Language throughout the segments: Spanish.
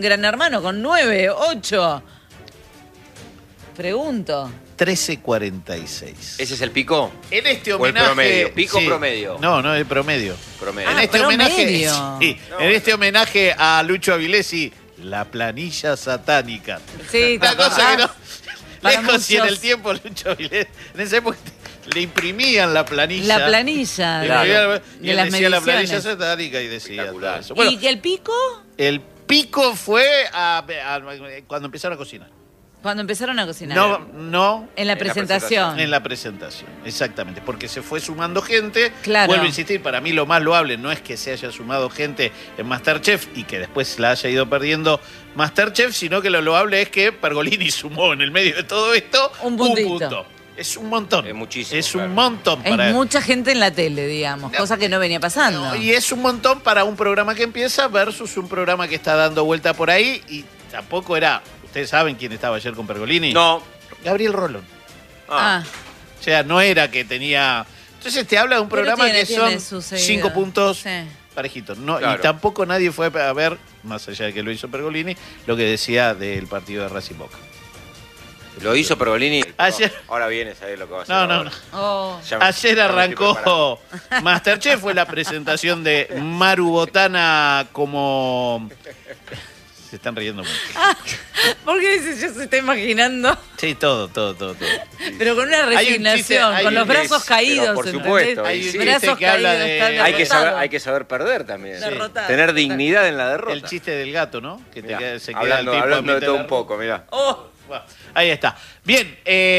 Gran Hermano con 9, 8. Pregunto. 13.46. ¿Ese es el pico? En este ¿O el homenaje... promedio? ¿Pico o sí. promedio? No, el promedio. Promedio. En este homenaje... promedio. Sí, No, en este homenaje a Lucho Avilés, la planilla satánica. Sí, Una cosa que no... Para Lejos y en muchos. el tiempo, Lucho Avilés. En esa época le imprimían la planilla. La planilla. Claro. Y él las decía la planilla mediciones. satánica y decía todo Espectacular. eso. Bueno, ¿Y el pico? el pico fue cuando empezaron a cocinar. Cuando empezaron a cocinar. No En la presentación. en la presentación, exactamente, porque se fue sumando gente. Claro. Vuelvo a insistir, para mí lo más loable no es que se haya sumado gente en MasterChef y que después la haya ido perdiendo MasterChef, sino que lo loable es que Pergolini sumó en el medio de todo esto Un puntito. punto. Es un montón. Es muchísimo, Es claro. un montón Es para... mucha gente en la tele, digamos, cosa que no venía pasando. No, y es un montón para un programa que empieza versus un programa que está dando vuelta por ahí y tampoco era... ¿Ustedes saben quién estaba ayer con Pergolini? No. Gabriel Rolón. Ah, O sea, no era que tenía... Entonces te habla de un Pero programa tiene que son sus seguidores. 5 puntos Sí. parejitos. No, Claro. Y tampoco nadie fue a ver, más allá de que lo hizo Pergolini, lo que decía del partido de Racing Boca. Lo hizo Pergolini. Ayer- Ahora viene, ¿sabes lo que va a hacer? No, no, ahora? no. Oh. Ya me- Ayer ya me estoy preparando. arrancó Masterchef, fue la presentación de Maru Botana como... Se están riendo mucho. ¿Por qué dices yo se está imaginando? Sí, todo. Pero con una Hay un chiste, resignación, hay con los un- brazos pero caídos. por ¿entendés? supuesto, Hay un sí. Brazos chiste que habla caídos, de- están Hay que saber perder también. Sí. Derrotado. Tener dignidad en la derrota. El chiste del gato, ¿no? Que Mirá, se queda el tipo a hablando mitad de todo la un poco, mirá. Oh, Bueno, ahí está. Bien,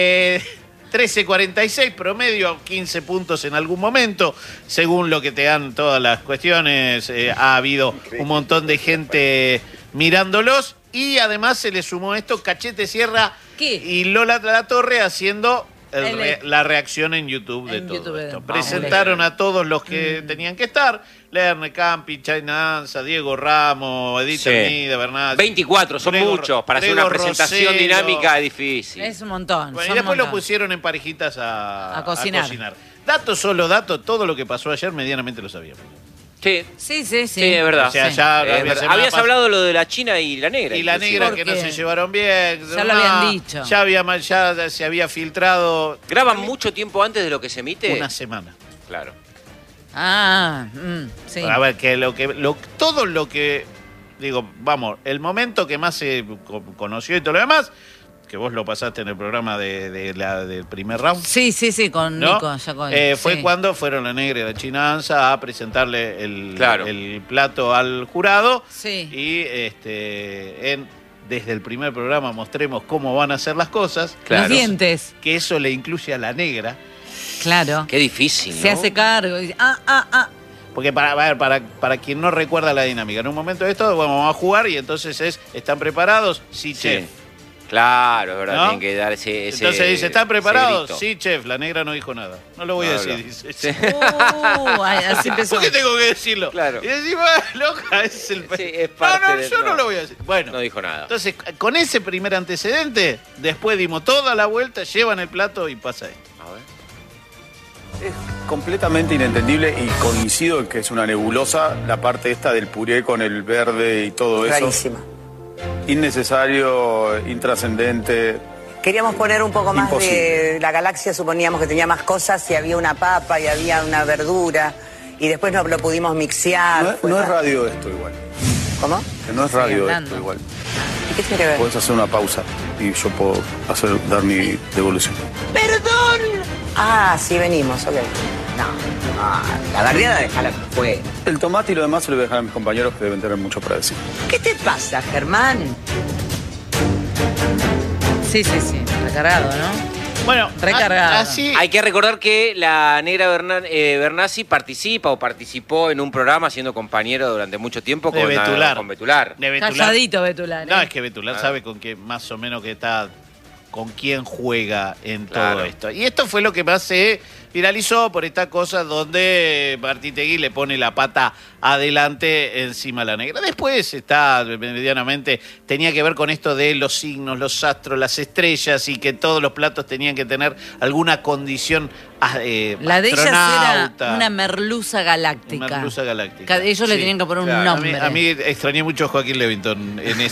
13.46, promedio 15 puntos en algún momento. Según lo que te dan todas las cuestiones, ha habido un montón de gente mirándolos. Y además se le sumó esto, Cachete Sierra ¿Qué? y Lola La Torre haciendo El- la reacción en YouTube de En todo YouTube, esto. vamos. Presentaron a todos los que tenían que estar. Lerne Campi, Chayna Danza, Diego Ramos, Edith Sí. Hermida, Bernal. 24, son Grego- muchos. Para hacer Grego una presentación Rosero. dinámica es difícil. es un montón. Bueno, y son después un lo montón. pusieron en parejitas a cocinar. Dato, todo lo que pasó ayer medianamente lo sabíamos. Sí, Sí, sí, sí. sí, es verdad. O sea, Sí. ya Es había verdad. semana Habías pas- hablado lo de la China y la negra. Y la inclusive. negra ¿Por que no qué? se llevaron bien. Ya lo habían dicho. Ya se había filtrado ¿Graban mucho tiempo antes de lo que se emite? una semana. Claro. Ah, sí. A ver, todo lo que, digo, vamos, el momento que más se conoció y todo lo demás, que vos lo pasaste en el programa del primer round, Sí, con ¿no? Nico. Ya con, Fue sí. cuando fueron la negra y la chinanza a presentarle Claro. el plato al jurado. Sí. Y desde el primer programa mostremos cómo van a hacer las cosas. Claro. Los dientes. Que eso le incluye a la negra. Claro. Qué difícil, ¿no? Se hace cargo. Y dice, Porque para quien no recuerda la dinámica, en un momento de esto vamos a jugar y entonces ¿están preparados? Sí, Sí. chef. Claro, es verdad, ¿No? tienen que dar ese Entonces dice, ¿están ese preparados? grito. Sí, chef. La negra no dijo nada. No lo voy a No, decir. no. Dice. Sí. así empezó. ¿Por qué tengo que decirlo? Claro. Y decimos, loca, es el... Sí, es parte no, de- yo no no. lo voy a decir. Bueno, No dijo nada. entonces, con ese primer antecedente, después dimos toda la vuelta, llevan el plato y pasa esto. A ver. Es completamente inentendible y coincido en que es una nebulosa la parte esta del puré con el verde y todo eso. Rarísima. Innecesario, intrascendente. Queríamos poner un poco más Imposible. de la galaxia, suponíamos que tenía más cosas y había una papa y había una verdura y después no lo pudimos mixear. No, es- no es radio esto igual. ¿Cómo? Que no es radio hablando. esto igual. ¿Y qué tiene que ver? Podés hacer una pausa y yo puedo dar mi devolución. Ah, sí, venimos, ok. No, la barriada déjala que fue. El tomate y lo demás se lo voy a dejar a mis compañeros que deben tener mucho para decir. ¿Qué te pasa, Germán? Sí, recargado, ¿no? Bueno, Recargado. así... Hay que recordar que la negra Bernasi participó en un programa siendo compañero durante mucho tiempo De con Betular. con Betular. de Betular. Calladito Betular. No, ¿eh? es que Betular Ah. sabe con qué más o menos que está, con quién juega en Claro. todo esto. Y esto fue lo que más se viralizó por esta cosa donde Martitegui le pone la pata adelante encima a la negra. Después está medianamente, tenía que ver con esto de los signos, los astros, las estrellas y que todos los platos tenían que tener alguna condición La de ellas astronauta. era una merluza galáctica. Merluza galáctica. Ellos le Sí. tenían que poner un Claro. A mí, nombre. a mí extrañé mucho a Joaquín Levington en